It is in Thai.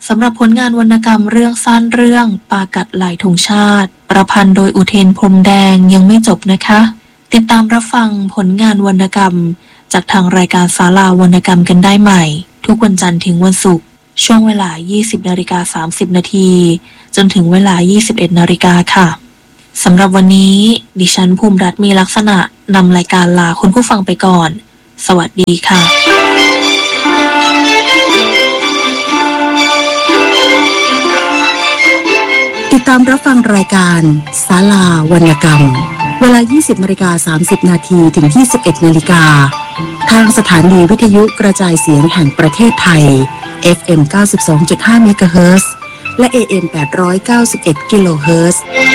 สำหรับผลงานวรรณกรรมเรื่องสั้นเรื่องปากัดลายธงชาติประพันธ์โดยอุเทนพรหมแดงยังไม่จบนะคะ ติดตามรับฟังผลงานวรรณกรรมจากทางรายการศาลาวรรณกรรมกันได้ใหม่ทุกวันจันทร์ถึงวันศุกร์ช่วงเวลา 20:30 นาทีจนถึงเวลา 21 นาฬิกาค่ะสำหรับวันนี้ดิฉันภูมิรัตน์มีลักษณะนำรายการลาคุณผู้ฟังไปก่อนสวัสดีค่ะติดตามรับฟังรายการศาลาวรรณกรรมเวลา 20:30 นาทีถึง 21 นาฬิกาทางสถานีวิทยุกระจายเสียงแห่งประเทศไทย FM 92.5 เมกะเฮิรตซ์และ AM 891 กิโลเฮิรตซ์